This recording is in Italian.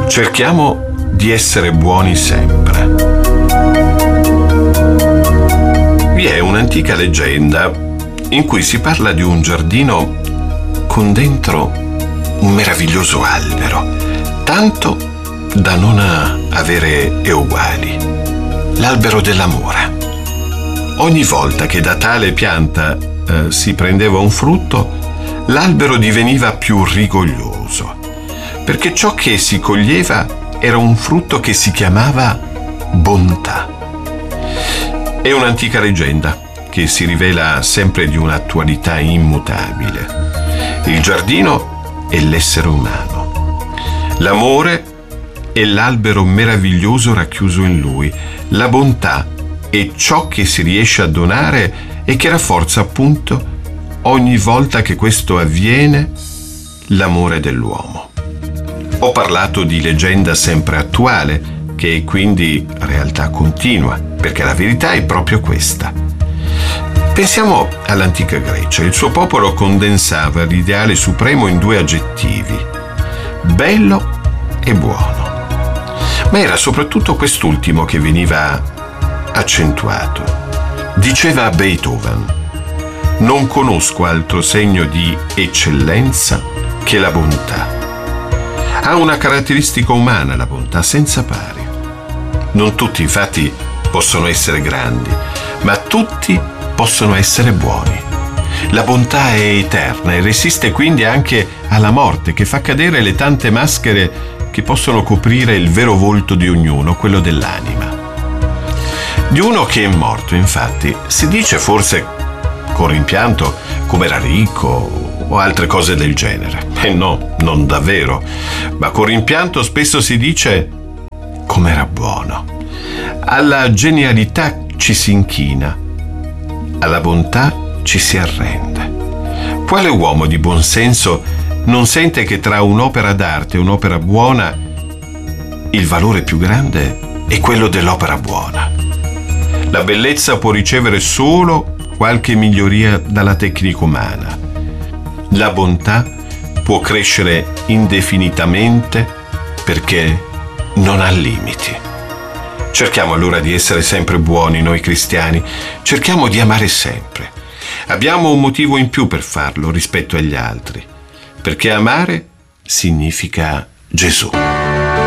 Cerchiamo di essere buoni sempre. Vi è un'antica leggenda in cui si parla di un giardino con dentro un meraviglioso albero, tanto da non avere eguali. L'albero dell'amore. Ogni volta che da tale pianta si prendeva un frutto, l'albero diveniva più rigoglioso, perché ciò che si coglieva era un frutto che si chiamava bontà. È un'antica leggenda che si rivela sempre di un'attualità immutabile. Il giardino è l'essere umano. L'amore è l'albero meraviglioso racchiuso in lui. La bontà è ciò che si riesce a donare e che rafforza appunto ogni volta che questo avviene l'amore dell'uomo. Ho parlato di leggenda sempre attuale, che è quindi realtà continua, perché la verità è proprio questa. Pensiamo all'antica Grecia. Il suo popolo condensava l'ideale supremo in 2 aggettivi: bello e buono. Ma era soprattutto quest'ultimo che veniva accentuato. Diceva Beethoven: non conosco altro segno di eccellenza che la bontà. Ha una caratteristica umana la bontà senza pari. Non tutti infatti possono essere grandi, ma tutti possono essere buoni. La bontà è eterna e resiste quindi anche alla morte, che fa cadere le tante maschere che possono coprire il vero volto di ognuno, quello dell'anima. Di uno che è morto, infatti, si dice forse con rimpianto come era ricco o altre cose del genere. E no, non davvero, ma con rimpianto spesso si dice come era buono. Alla genialità ci si inchina, alla bontà ci si arrende. Quale uomo di buon senso non sente che tra un'opera d'arte e un'opera buona il valore più grande è quello dell'opera buona? La bellezza può ricevere solo qualche miglioria dalla tecnica umana. La bontà può crescere indefinitamente perché non ha limiti. Cerchiamo allora di essere sempre buoni noi cristiani, cerchiamo di amare sempre. Abbiamo un motivo in più per farlo rispetto agli altri, perché amare significa Gesù.